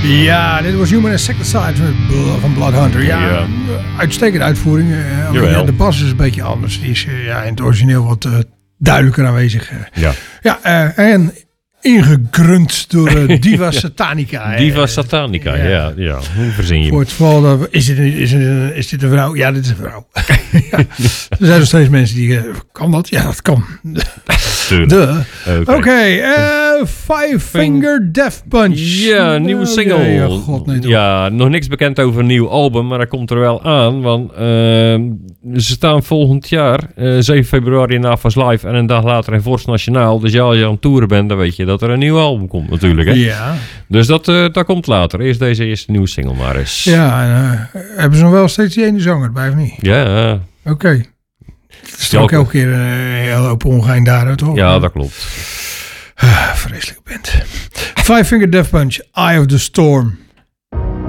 Ja, dit was Human Insecticide van Bloodhunter. Ja, uitstekende uitvoering. De bas is een beetje anders. Die is in het origineel wat duidelijker aanwezig. En ingegrund door Diva Satanica. Diva Satanica, ja. Hoe verzin je voor het geval dat... Is dit een vrouw? Ja, dit is een vrouw. Er zijn nog steeds mensen die... kan dat? Ja, dat kan. Oké, Five Finger Death Punch. Ja, een nieuwe single. Nog niks bekend over een nieuw album, maar dat komt er wel aan. Want ze staan volgend jaar, 7 februari in AFAS Live en een dag later in Forst Nationaal. Dus als je aan het toeren bent, dan weet je dat er een nieuw album komt natuurlijk. Hè? Ja. Dus dat komt later. Eerst deze eerste nieuwe single maar eens. Ja, en, hebben ze nog wel steeds die ene zanger bij of niet? Ja. Oké. Het is ook elke keer een heel hoop ongein daar, toch? Ja, dat klopt. Vreselijke band. Five Finger Death Punch, Eye of the Storm.